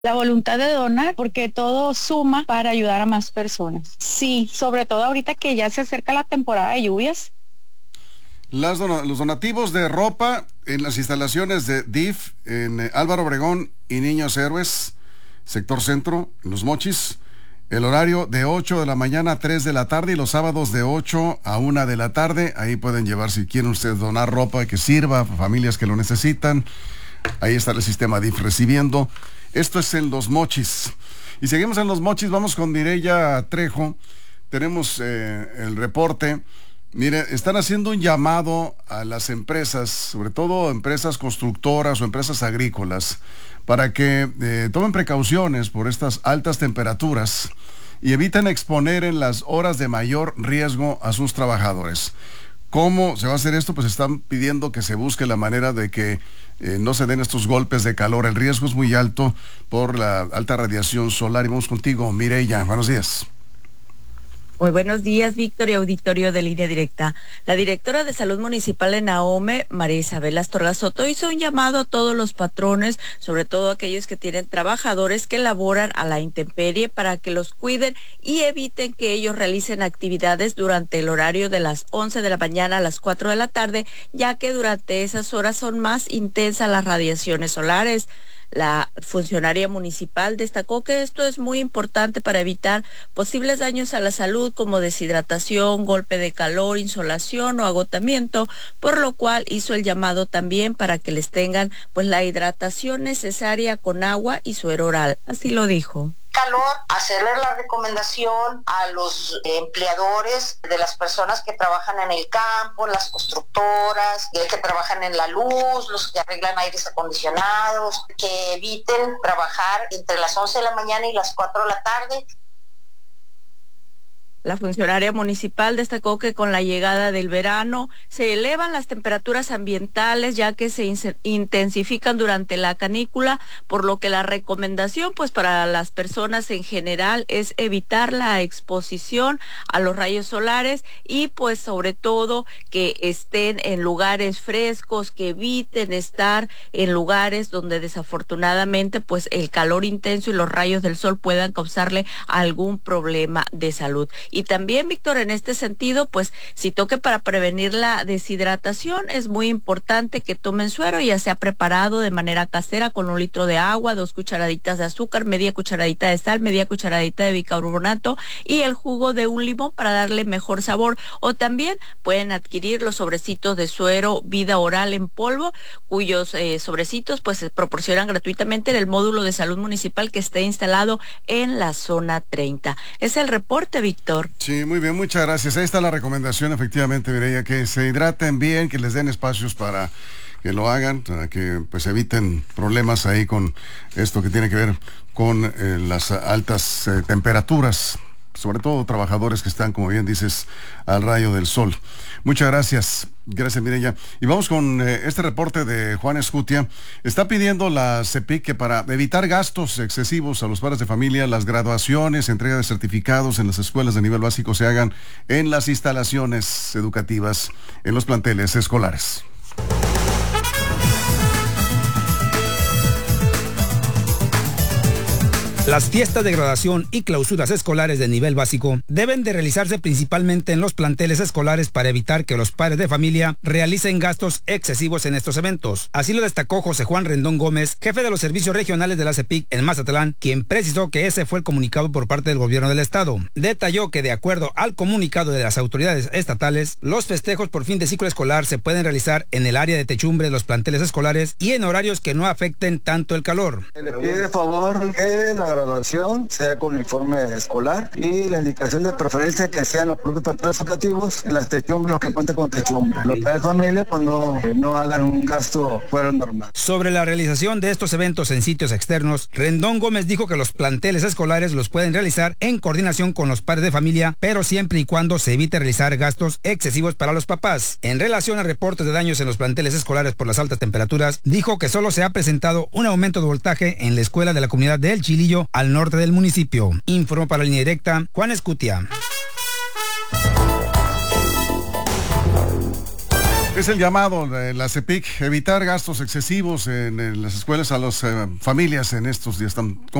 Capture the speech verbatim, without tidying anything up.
La voluntad de donar, porque todo suma para ayudar a más personas. Sí, sobre todo ahorita que ya se acerca la temporada de lluvias. Las don- los donativos de ropa en las instalaciones de D I F en eh, Álvaro Obregón y Niños Héroes, sector centro, en Los Mochis. El horario de ocho de la mañana a tres de la tarde y los sábados de ocho a una de la tarde. Ahí pueden llevar, si quieren ustedes donar ropa que sirva a familias que lo necesitan. Ahí está el sistema D I F recibiendo. Esto es en Los Mochis. Y seguimos en Los Mochis, vamos con Mireya Trejo. Tenemos eh, el reporte. Mire, están haciendo un llamado a las empresas, sobre todo empresas constructoras o empresas agrícolas, para que eh, tomen precauciones por estas altas temperaturas y eviten exponer en las horas de mayor riesgo a sus trabajadores. ¿Cómo se va a hacer esto? Pues están pidiendo que se busque la manera de que eh, no se den estos golpes de calor. El riesgo es muy alto por la alta radiación solar. Y vamos contigo, Mireya. Buenos días. Muy buenos días, Víctor y auditorio de Línea Directa. La directora de Salud Municipal en Ahome, María Isabel Astorga Soto, hizo un llamado a todos los patrones, sobre todo aquellos que tienen trabajadores que laboran a la intemperie, para que los cuiden y eviten que ellos realicen actividades durante el horario de las once de la mañana a las cuatro de la tarde, ya que durante esas horas son más intensas las radiaciones solares. La funcionaria municipal destacó que esto es muy importante para evitar posibles daños a la salud como deshidratación, golpe de calor, insolación o agotamiento, por lo cual hizo el llamado también para que les tengan pues la hidratación necesaria con agua y suero oral. Así lo dijo. Calor, hacerles la recomendación a los empleadores de las personas que trabajan en el campo, las constructoras, que trabajan en la luz, los que arreglan aires acondicionados, que eviten trabajar entre las once de la mañana y las cuatro de la tarde. La funcionaria municipal destacó que con la llegada del verano se elevan las temperaturas ambientales, ya que se intensifican durante la canícula, por lo que la recomendación pues para las personas en general es evitar la exposición a los rayos solares y pues sobre todo que estén en lugares frescos, que eviten estar en lugares donde desafortunadamente pues el calor intenso y los rayos del sol puedan causarle algún problema de salud. Y también, Víctor, en este sentido, pues, si toque para prevenir la deshidratación, es muy importante que tomen suero, ya sea preparado de manera casera con un litro de agua, dos cucharaditas de azúcar, media cucharadita de sal, media cucharadita de bicarbonato y el jugo de un limón para darle mejor sabor. O también pueden adquirir los sobrecitos de suero Vida Oral en polvo, cuyos eh, sobrecitos, pues, se proporcionan gratuitamente en el módulo de salud municipal que esté instalado en la zona treinta. Es el reporte, Víctor. Sí, muy bien, muchas gracias. Ahí está la recomendación, efectivamente, Mireya, que se hidraten bien, que les den espacios para que lo hagan, para que pues eviten problemas ahí con esto que tiene que ver con eh, las altas eh, temperaturas, sobre todo trabajadores que están, como bien dices, al rayo del sol. Muchas gracias. Gracias, Mireya. Y vamos con eh, este reporte de Juan Escutia. Está pidiendo la CEPIC que para evitar gastos excesivos a los padres de familia, las graduaciones, entrega de certificados en las escuelas de nivel básico se hagan en las instalaciones educativas, en los planteles escolares. Las fiestas de graduación y clausuras escolares de nivel básico deben de realizarse principalmente en los planteles escolares para evitar que los padres de familia realicen gastos excesivos en estos eventos. Así lo destacó José Juan Rendón Gómez, jefe de los servicios regionales de la CEPIC en Mazatlán, quien precisó que ese fue el comunicado por parte del gobierno del estado. Detalló que de acuerdo al comunicado de las autoridades estatales, los festejos por fin de ciclo escolar se pueden realizar en el área de techumbre de los planteles escolares y en horarios que no afecten tanto el calor. Se le pide de favor que la graduación sea con uniforme escolar y la indicación de preferencia que sean los propios planteles educativos en las techumbres los que cuenten con techumbre. Los padres de familia pues no, no hagan un gasto fuera normal. Sobre la realización de estos eventos en sitios externos, Rendón Gómez dijo que los planteles escolares los pueden realizar en coordinación con los padres de familia, pero siempre y cuando se evite realizar gastos excesivos para los papás. En relación a reportes de daños en los planteles escolares por las altas temperaturas, dijo que solo se ha presentado un aumento de voltaje en la escuela de la comunidad de El Chilillo al norte del municipio. Informó para Línea Directa, Juan Escutia. Es el llamado de la CEPIC, evitar gastos excesivos en, en las escuelas a las eh, familias en estos días tan